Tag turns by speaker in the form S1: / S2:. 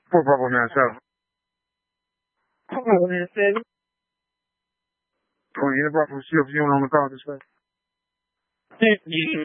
S1: For Bravo 97.
S2: Bravo 97.
S1: 20 Bravo CFZ on the call this way.
S2: Yeah.